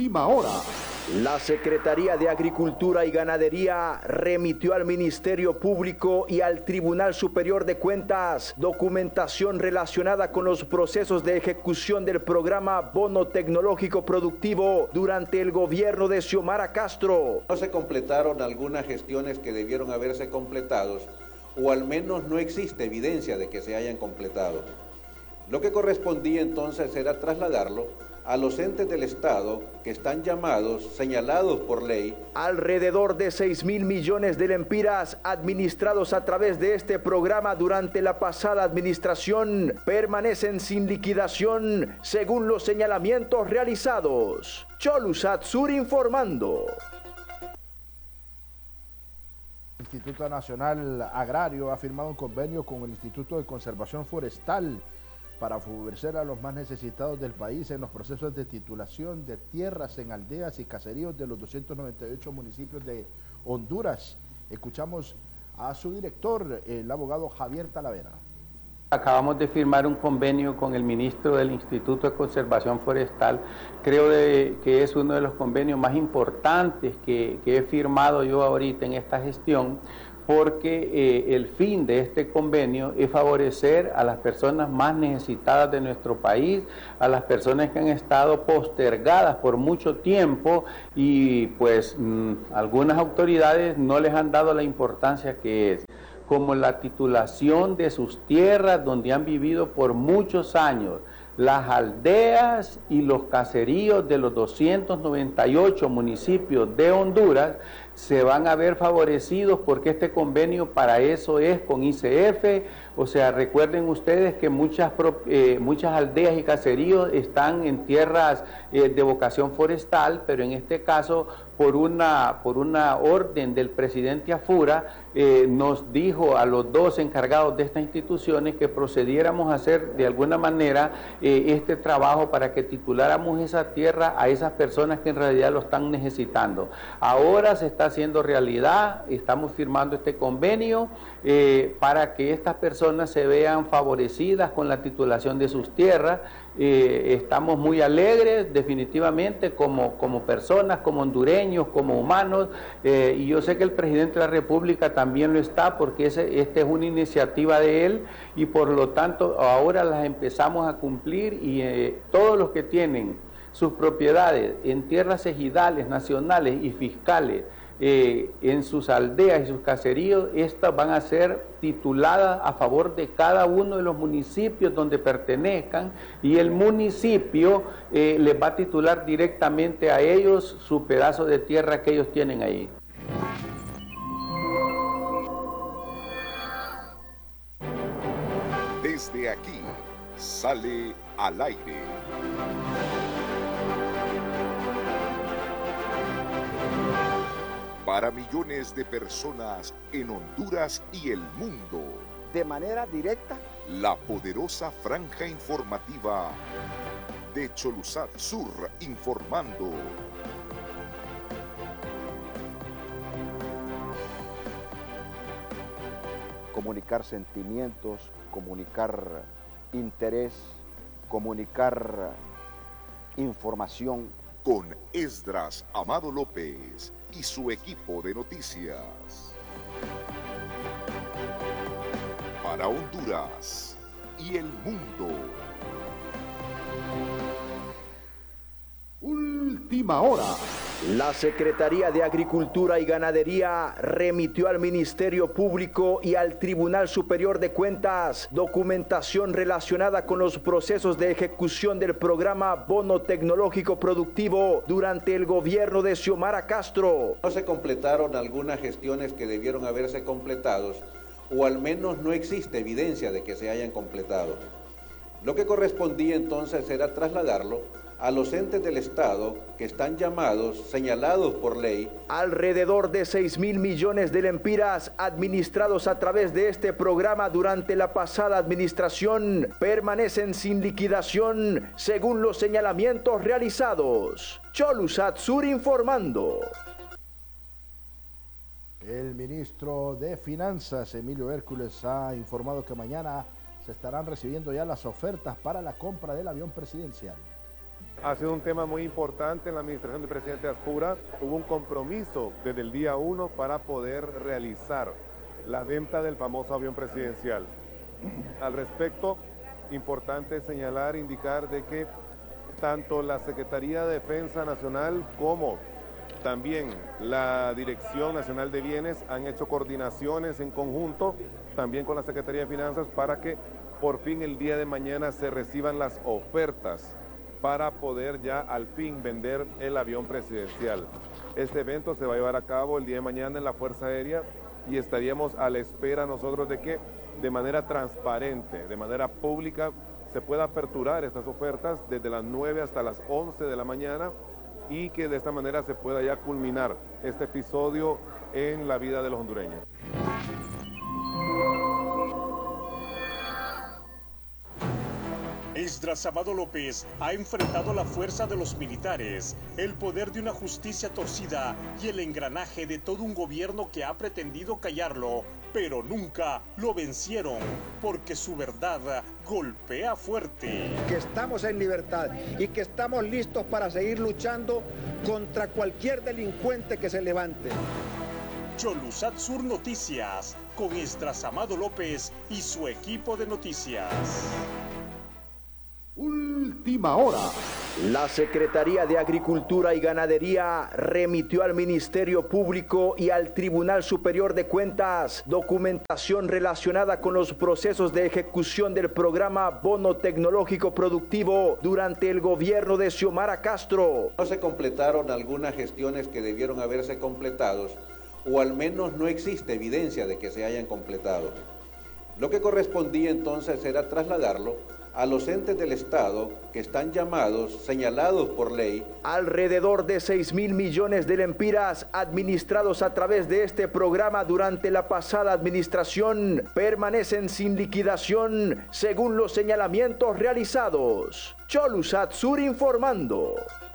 Última hora. La Secretaría de Agricultura y Ganadería remitió al Ministerio Público y al Tribunal Superior de Cuentas documentación relacionada con los procesos de ejecución del programa Bono Tecnológico Productivo durante el gobierno de Xiomara Castro. No se completaron algunas gestiones que debieron haberse completado, o al menos no existe evidencia de que se hayan completado. Lo que correspondía entonces era trasladarlo a los entes del Estado que están llamados, señalados por ley. Alrededor de 6.000 millones de lempiras administrados a través de este programa durante la pasada administración permanecen sin liquidación según los señalamientos realizados. Cholusat Sur informando. El Instituto Nacional Agrario ha firmado un convenio con el Instituto de Conservación Forestal para favorecer a los más necesitados del país en los procesos de titulación de tierras en aldeas y caseríos de los 298 municipios de Honduras. Escuchamos a su director, el abogado Javier Talavera. Acabamos de firmar un convenio con el ministro del Instituto de Conservación Forestal. Creo que es uno de los convenios más importantes que he firmado yo ahorita en esta gestión, porque el fin de este convenio es favorecer a las personas más necesitadas de nuestro país, a las personas que han estado postergadas por mucho tiempo y pues algunas autoridades no les han dado la importancia que es, como la titulación de sus tierras donde han vivido por muchos años. Las aldeas y los caseríos de los 298 municipios de Honduras se van a ver favorecidos porque este convenio para eso es con ICF. O sea, recuerden ustedes que muchas aldeas y caseríos están en tierras de vocación forestal, pero en este caso por una orden del presidente Afura nos dijo a los dos encargados de estas instituciones que procediéramos a hacer de alguna manera este trabajo para que tituláramos esa tierra a esas personas que en realidad lo están necesitando. Ahora se está haciendo realidad, estamos firmando este convenio para que estas personas se vean favorecidas con la titulación de sus tierras. Estamos muy alegres definitivamente como personas, como hondureños, como humanos, y yo sé que el presidente de la República también lo está porque esta es una iniciativa de él y por lo tanto ahora las empezamos a cumplir y todos los que tienen sus propiedades en tierras ejidales, nacionales y fiscales, en sus aldeas y sus caseríos, estas van a ser tituladas a favor de cada uno de los municipios donde pertenezcan y el municipio les va a titular directamente a ellos su pedazo de tierra que ellos tienen ahí. Desde aquí sale al aire. Para millones de personas en Honduras y el mundo. De manera directa. La poderosa franja informativa de Cholusat Sur informando. Comunicar sentimientos, comunicar interés, comunicar información. Con Esdras Amado López y su equipo de noticias. Para Honduras y el mundo. Última hora. La Secretaría de Agricultura y Ganadería remitió al Ministerio Público y al Tribunal Superior de Cuentas documentación relacionada con los procesos de ejecución del programa Bono Tecnológico Productivo durante el gobierno de Xiomara Castro. No se completaron algunas gestiones que debieron haberse completado, o al menos no existe evidencia de que se hayan completado. Lo que correspondía entonces era trasladarlo a los entes del Estado que están llamados, señalados por ley. Alrededor de 6.000 millones de lempiras administrados a través de este programa durante la pasada administración permanecen sin liquidación según los señalamientos realizados. Cholusat Sur informando. El ministro de Finanzas, Emilio Hércules, ha informado que mañana se estarán recibiendo ya las ofertas para la compra del avión presidencial. Ha sido un tema muy importante en la administración del presidente Azpura. Hubo un compromiso desde el día 1 para poder realizar la venta del famoso avión presidencial. Al respecto, importante señalar, indicar de que tanto la Secretaría de Defensa Nacional como también la Dirección Nacional de Bienes han hecho coordinaciones en conjunto, también con la Secretaría de Finanzas, para que por fin el día de mañana se reciban las ofertas para poder ya al fin vender el avión presidencial. Este evento se va a llevar a cabo el día de mañana en la Fuerza Aérea y estaríamos a la espera nosotros de que de manera transparente, de manera pública, se pueda aperturar estas ofertas desde las 9 hasta las 11 de la mañana y que de esta manera se pueda ya culminar este episodio en la vida de los hondureños. Esdras Amado López ha enfrentado la fuerza de los militares, el poder de una justicia torcida y el engranaje de todo un gobierno que ha pretendido callarlo, pero nunca lo vencieron, porque su verdad golpea fuerte. Que estamos en libertad y que estamos listos para seguir luchando contra cualquier delincuente que se levante. Cholusat Sur Noticias, con Esdras Amado López y su equipo de noticias. Última hora. La Secretaría de Agricultura y Ganadería remitió al Ministerio Público y al Tribunal Superior de Cuentas documentación relacionada con los procesos de ejecución del programa Bono Tecnológico Productivo durante el gobierno de Xiomara Castro. No se completaron algunas gestiones que debieron haberse completado, o al menos no existe evidencia de que se hayan completado. Lo que correspondía entonces era trasladarlo a los entes del Estado que están llamados, señalados por ley. Alrededor de 6.000 millones de lempiras administrados a través de este programa durante la pasada administración permanecen sin liquidación según los señalamientos realizados. Cholusat Sur informando.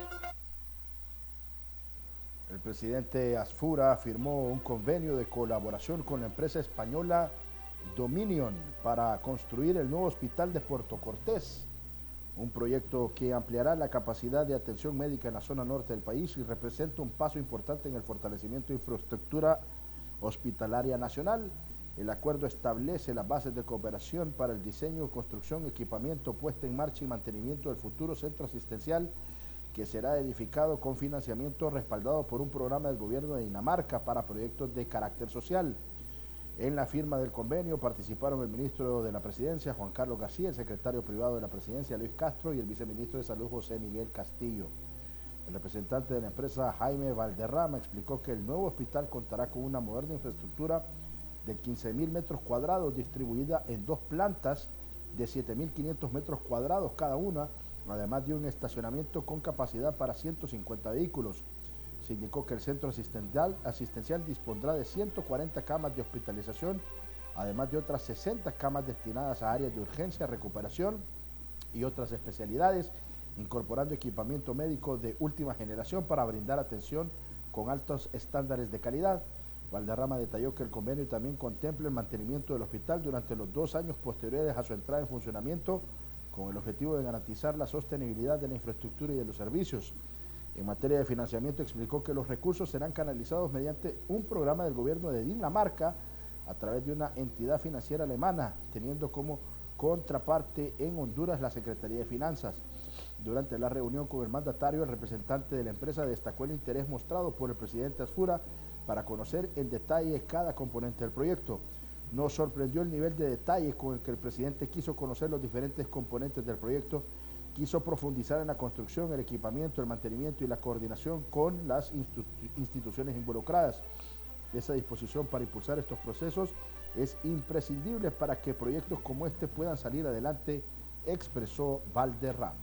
El presidente Azpura firmó un convenio de colaboración con la empresa española Dominion para construir el nuevo hospital de Puerto Cortés, un proyecto que ampliará la capacidad de atención médica en la zona norte del país y representa un paso importante en el fortalecimiento de infraestructura hospitalaria nacional. El acuerdo establece las bases de cooperación para el diseño, construcción, equipamiento, puesta en marcha y mantenimiento del futuro centro asistencial que será edificado con financiamiento respaldado por un programa del gobierno de Dinamarca para proyectos de carácter social. En la firma del convenio participaron el ministro de la Presidencia, Juan Carlos García, el secretario privado de la Presidencia, Luis Castro, y el viceministro de Salud, José Miguel Castillo. El representante de la empresa, Jaime Valderrama, explicó que el nuevo hospital contará con una moderna infraestructura de 15.000 metros cuadrados distribuida en dos plantas de 7.500 metros cuadrados cada una, además de un estacionamiento con capacidad para 150 vehículos. Se indicó que el centro asistencial dispondrá de 140 camas de hospitalización, además de otras 60 camas destinadas a áreas de urgencia, recuperación y otras especialidades, incorporando equipamiento médico de última generación para brindar atención con altos estándares de calidad. Valderrama detalló que el convenio también contempla el mantenimiento del hospital durante los 2 años posteriores a su entrada en funcionamiento, con el objetivo de garantizar la sostenibilidad de la infraestructura y de los servicios. En materia de financiamiento explicó que los recursos serán canalizados mediante un programa del gobierno de Dinamarca a través de una entidad financiera alemana, teniendo como contraparte en Honduras la Secretaría de Finanzas. Durante la reunión con el mandatario, el representante de la empresa destacó el interés mostrado por el presidente Azpura para conocer en detalle cada componente del proyecto. Nos sorprendió el nivel de detalle con el que el presidente quiso conocer los diferentes componentes del proyecto. Quiso profundizar en la construcción, el equipamiento, el mantenimiento y la coordinación con las instituciones involucradas. Esa disposición para impulsar estos procesos es imprescindible para que proyectos como este puedan salir adelante, expresó Valderrama.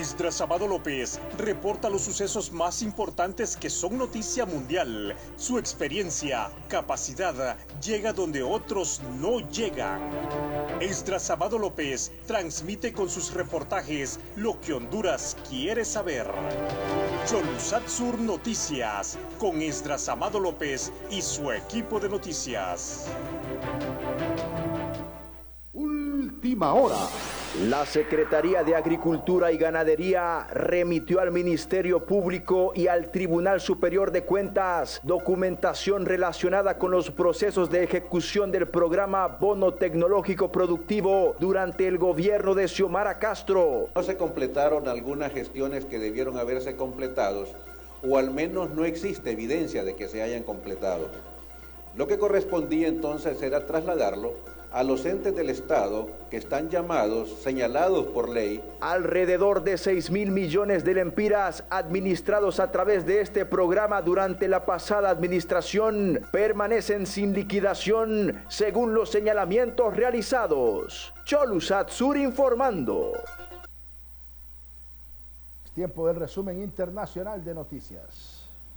Esdras Amado López reporta los sucesos más importantes que son noticia mundial. Su experiencia, capacidad, llega donde otros no llegan. Esdras Amado López transmite con sus reportajes lo que Honduras quiere saber. Cholusat Sur Noticias, con Esdras Amado López y su equipo de noticias. Última hora. La Secretaría de Agricultura y Ganadería remitió al Ministerio Público y al Tribunal Superior de Cuentas documentación relacionada con los procesos de ejecución del programa Bono Tecnológico Productivo durante el gobierno de Xiomara Castro. No se completaron algunas gestiones que debieron haberse completado, o al menos no existe evidencia de que se hayan completado. Lo que correspondía entonces era trasladarlo a los entes del Estado que están llamados, señalados por ley. Alrededor de 6.000 millones de lempiras administrados a través de este programa durante la pasada administración permanecen sin liquidación según los señalamientos realizados. Cholusat Sur informando. Es tiempo del resumen internacional de noticias.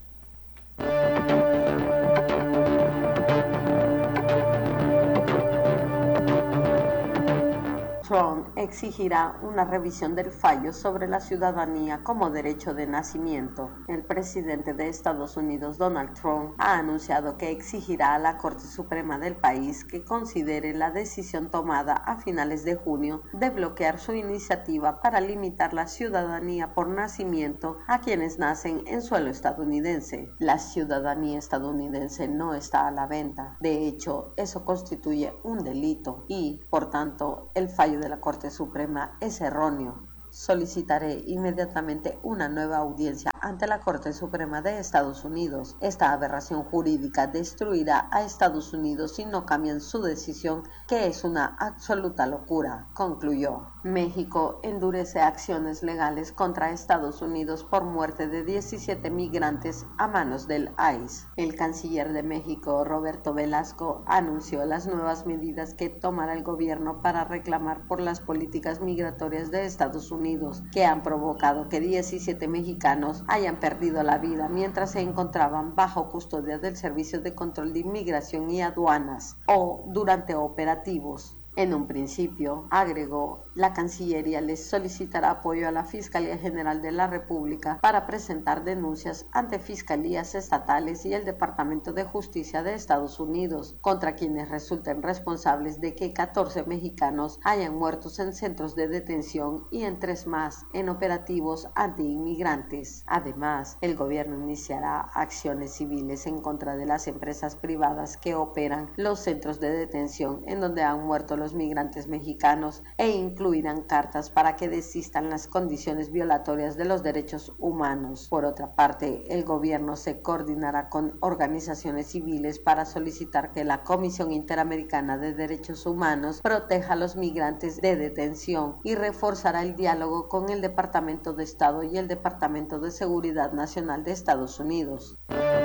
Trump exigirá una revisión del fallo sobre la ciudadanía como derecho de nacimiento. El presidente de Estados Unidos, Donald Trump, ha anunciado que exigirá a la Corte Suprema del país que considere la decisión tomada a finales de junio de bloquear su iniciativa para limitar la ciudadanía por nacimiento a quienes nacen en suelo estadounidense. La ciudadanía estadounidense no está a la venta. De hecho, eso constituye un delito y, por tanto, el fallo de la Corte Suprema es erróneo. Solicitaré inmediatamente una nueva audiencia ante la Corte Suprema de Estados Unidos. Esta aberración jurídica destruirá a Estados Unidos si no cambian su decisión, que es una absoluta locura, concluyó. México endurece acciones legales contra Estados Unidos por muerte de 17 migrantes a manos del ICE. El canciller de México, Roberto Velasco, anunció las nuevas medidas que tomará el gobierno para reclamar por las políticas migratorias de Estados Unidos, que han provocado que 17 mexicanos hayan perdido la vida mientras se encontraban bajo custodia del Servicio de Control de Inmigración y Aduanas o durante operativos. En un principio, agregó, la Cancillería les solicitará apoyo a la Fiscalía General de la República para presentar denuncias ante fiscalías estatales y el Departamento de Justicia de Estados Unidos contra quienes resulten responsables de que 14 mexicanos hayan muerto en centros de detención y en 3 más en operativos anti-inmigrantes. Además, el gobierno iniciará acciones civiles en contra de las empresas privadas que operan los centros de detención en donde han muerto los migrantes mexicanos e incluirán cartas para que desistan las condiciones violatorias de los derechos humanos. Por otra parte, el gobierno se coordinará con organizaciones civiles para solicitar que la Comisión Interamericana de Derechos Humanos proteja a los migrantes de detención y reforzará el diálogo con el Departamento de Estado y el Departamento de Seguridad Nacional de Estados Unidos.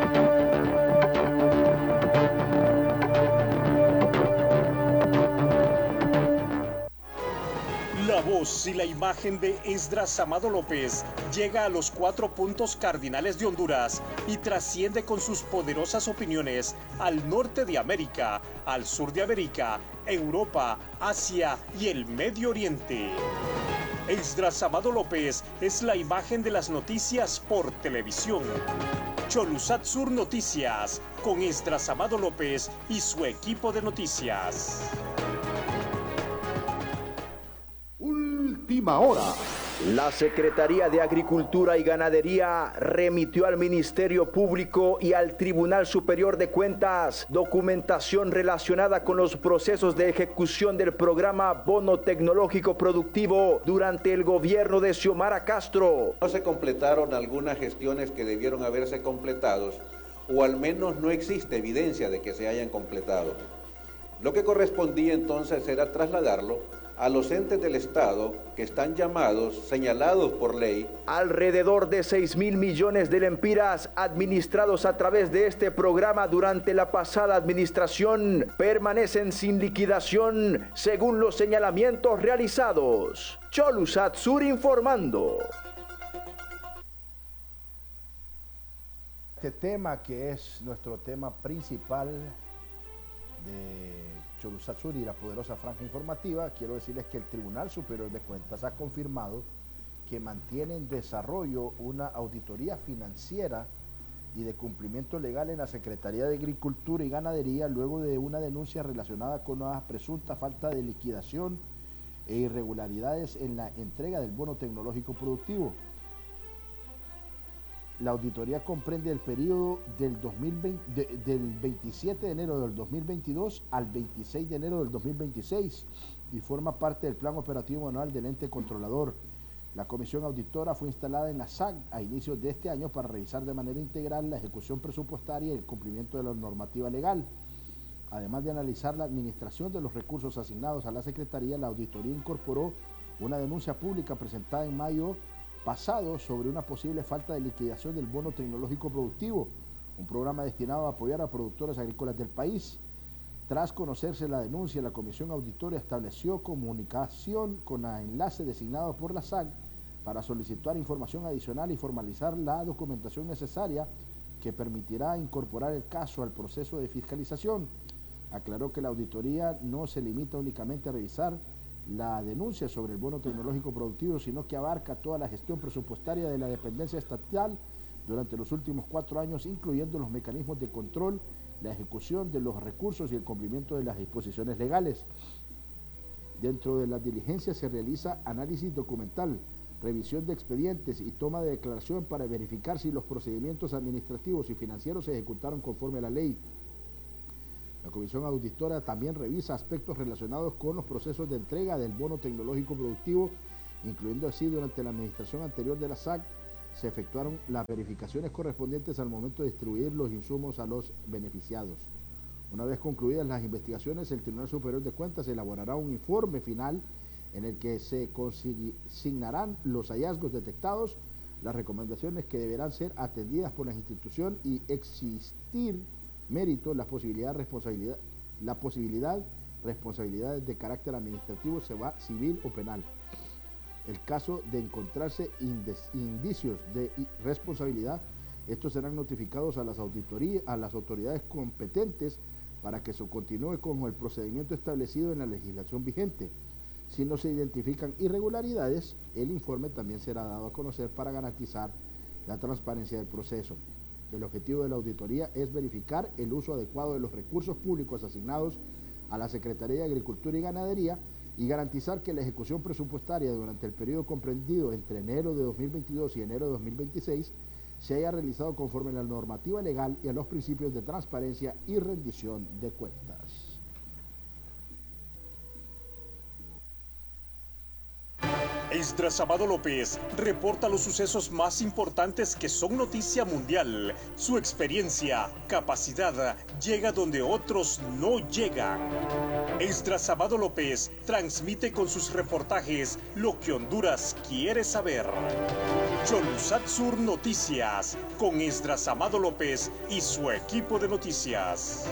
La voz y la imagen de Esdras Amado López llega a los 4 puntos cardinales de Honduras y trasciende con sus poderosas opiniones al norte de América, al sur de América, Europa, Asia y el Medio Oriente. Esdras Amado López es la imagen de las noticias por televisión. Cholusat Sur Noticias, con Esdras Amado López y su equipo de noticias. Última hora. La Secretaría de Agricultura y Ganadería remitió al Ministerio Público y al Tribunal Superior de Cuentas documentación relacionada con los procesos de ejecución del programa Bono Tecnológico Productivo durante el gobierno de Xiomara Castro. No se completaron algunas gestiones que debieron haberse completado, o al menos no existe evidencia de que se hayan completado. Lo que correspondía entonces era trasladarlo a los entes del Estado que están llamados, señalados por ley. Alrededor de 6.000 millones de lempiras administrados a través de este programa durante la pasada administración permanecen sin liquidación según los señalamientos realizados. Cholusat Sur informando. Este tema, que es nuestro tema principal de Cholusat Sur y la poderosa franja informativa, quiero decirles que el Tribunal Superior de Cuentas ha confirmado que mantiene en desarrollo una auditoría financiera y de cumplimiento legal en la Secretaría de Agricultura y Ganadería luego de una denuncia relacionada con una presunta falta de liquidación e irregularidades en la entrega del bono tecnológico productivo. La auditoría comprende el periodo del 27 de enero del 2022 al 26 de enero del 2026 y forma parte del plan operativo anual del ente controlador. La comisión auditora fue instalada en la SAC a inicios de este año para revisar de manera integral la ejecución presupuestaria y el cumplimiento de la normativa legal. Además de analizar la administración de los recursos asignados a la Secretaría, la auditoría incorporó una denuncia pública presentada en mayo pasado sobre una posible falta de liquidación del bono tecnológico productivo, un programa destinado a apoyar a productores agrícolas del país. Tras conocerse la denuncia, la comisión auditoria estableció comunicación con el enlace designado por la SAC para solicitar información adicional y formalizar la documentación necesaria que permitirá incorporar el caso al proceso de fiscalización. Aclaró que la auditoría no se limita únicamente a revisar la denuncia sobre el bono tecnológico productivo, sino que abarca toda la gestión presupuestaria de la dependencia estatal durante los últimos 4 años, incluyendo los mecanismos de control, la ejecución de los recursos y el cumplimiento de las disposiciones legales. Dentro de las diligencias se realiza análisis documental, revisión de expedientes y toma de declaración para verificar si los procedimientos administrativos y financieros se ejecutaron conforme a la ley. La comisión auditora también revisa aspectos relacionados con los procesos de entrega del bono tecnológico productivo, incluyendo así durante la administración anterior de la SAC se efectuaron las verificaciones correspondientes al momento de distribuir los insumos a los beneficiados. Una vez concluidas las investigaciones, el Tribunal Superior de Cuentas elaborará un informe final en el que se consignarán los hallazgos detectados, las recomendaciones que deberán ser atendidas por la institución y existir mérito, la posibilidad, responsabilidades de carácter administrativo, civil o penal. El caso de encontrarse indicios de responsabilidad, estos serán notificados a las autoridades competentes para que se continúe con el procedimiento establecido en la legislación vigente. Si no se identifican irregularidades, el informe también será dado a conocer para garantizar la transparencia del proceso. El objetivo de la auditoría es verificar el uso adecuado de los recursos públicos asignados a la Secretaría de Agricultura y Ganadería y garantizar que la ejecución presupuestaria durante el periodo comprendido entre enero de 2022 y enero de 2026 se haya realizado conforme a la normativa legal y a los principios de transparencia y rendición de cuentas. Esdras Amado López reporta los sucesos más importantes que son noticia mundial. Su experiencia, capacidad, llega donde otros no llegan. Esdras Amado López transmite con sus reportajes lo que Honduras quiere saber. Cholusat Sur Noticias, con Esdras Amado López y su equipo de noticias.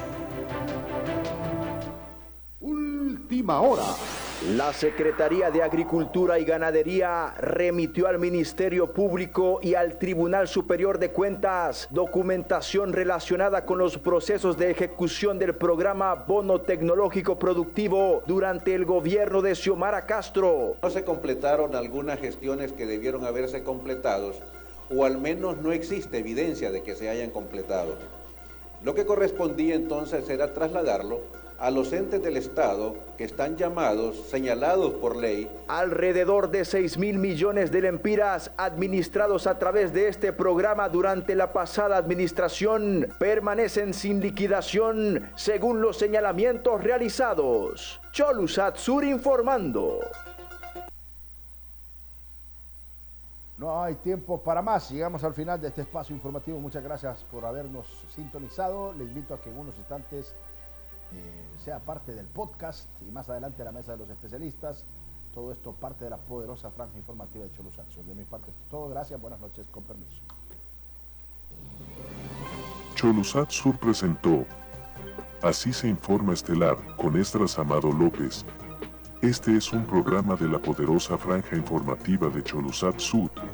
Última hora. La Secretaría de Agricultura y Ganadería remitió al Ministerio Público y al Tribunal Superior de Cuentas documentación relacionada con los procesos de ejecución del programa Bono Tecnológico Productivo durante el gobierno de Xiomara Castro. No se completaron algunas gestiones que debieron haberse completado, o al menos no existe evidencia de que se hayan completado. Lo que correspondía entonces era trasladarlo a los entes del Estado que están llamados, señalados por ley. Alrededor de 6.000 millones de lempiras administrados a través de este programa durante la pasada administración permanecen sin liquidación según los señalamientos realizados. Cholusat Sur informando. No hay tiempo para más. Llegamos al final de este espacio informativo. Muchas gracias por habernos sintonizado. Le invito a que en unos instantes sea parte del podcast y más adelante la mesa de los especialistas. Todo esto parte de la poderosa franja informativa de Cholusat. De mi parte, todo. Gracias, buenas noches, con permiso. Cholusat Sur presentó Así se informa estelar, con Esdras Amado López. Este es un programa de la poderosa franja informativa de Cholusat Sud.